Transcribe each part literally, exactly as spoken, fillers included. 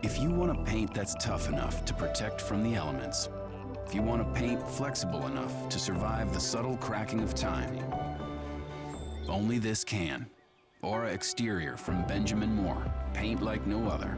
If you want a paint that's tough enough to protect from the elements, if you want a paint flexible enough to survive the subtle cracking of time, only this can. Aura Exterior from Benjamin Moore. Paint like no other.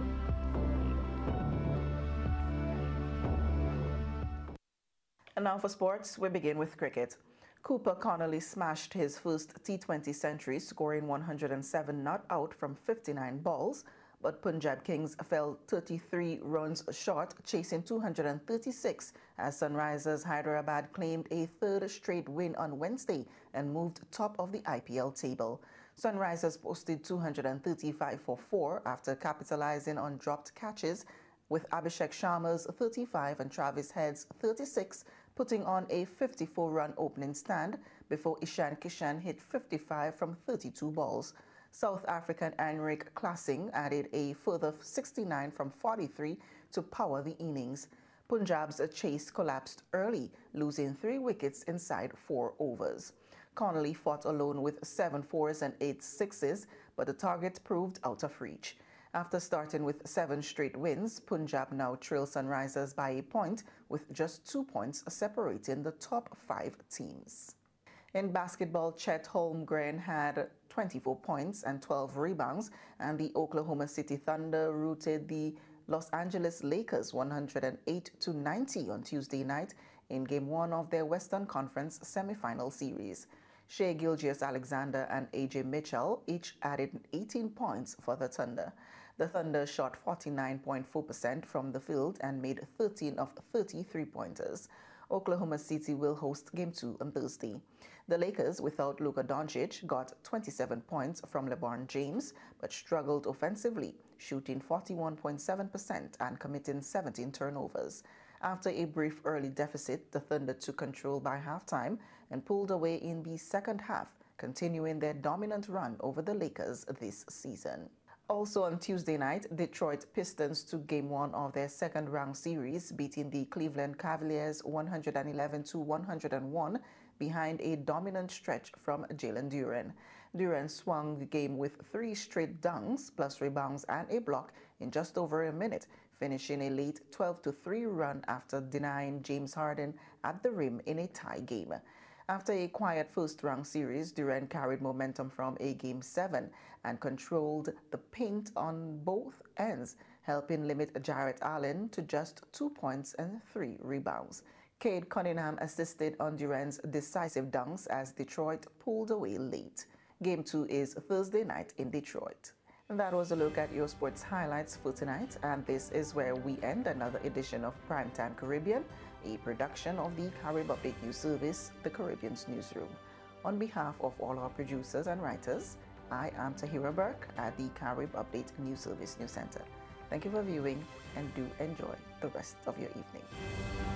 And now for sports, we begin with cricket. Cooper Connolly smashed his first T twenty century, scoring one hundred seven not out from fifty-nine balls, but Punjab Kings fell thirty-three runs short, chasing two hundred thirty-six as Sunrisers Hyderabad claimed a third straight win on Wednesday and moved top of the I P L table. Sunrisers posted two hundred thirty-five for four after capitalizing on dropped catches, with Abhishek Sharma's thirty-five and Travis Head's thirty-six putting on a fifty-four run opening stand before Ishan Kishan hit fifty-five from thirty-two balls. South African Henrik Classing added a further sixty-nine from forty-three to power the innings. Punjab's chase collapsed early, losing three wickets inside four overs. Connolly fought alone with seven fours and eight sixes, but the target proved out of reach. After starting with seven straight wins, Punjab now trail Sunrisers by a point, with just two points separating the top five teams. In basketball, Chet Holmgren had twenty-four points and twelve rebounds, and the Oklahoma City Thunder routed the Los Angeles Lakers one hundred eight to ninety on Tuesday night in Game one of their Western Conference semifinal series. Shai Gilgeous-Alexander and A J Mitchell each added eighteen points for the Thunder. The Thunder shot forty-nine point four percent from the field and made thirteen of thirty three-pointers. Oklahoma City will host Game two on Thursday. The Lakers, without Luka Doncic, got twenty-seven points from LeBron James, but struggled offensively, shooting forty-one point seven percent and committing seventeen turnovers. After a brief early deficit, the Thunder took control by halftime and pulled away in the second half, continuing their dominant run over the Lakers this season. Also on Tuesday night, Detroit Pistons took Game one of their second-round series, beating the Cleveland Cavaliers one hundred eleven to one hundred one behind a dominant stretch from Jalen Duren. Duren swung the game with three straight dunks, plus rebounds and a block in just over a minute, finishing a late twelve to three run after denying James Harden at the rim in a tie game. After a quiet first-round series, Duren carried momentum from a Game seven and controlled the paint on both ends, helping limit Jarrett Allen to just two points and three rebounds. Cade Cunningham assisted on Duren's decisive dunks as Detroit pulled away late. Game two is Thursday night in Detroit. And that was a look at your sports highlights for tonight, and this is where we end another edition of Primetime Caribbean, a production of the Carib Update News Service, the Caribbean's newsroom. On behalf of all our producers and writers, I am Tahira Burke at the Carib Update News Service News Center. Thank you for viewing, and do enjoy the rest of your evening.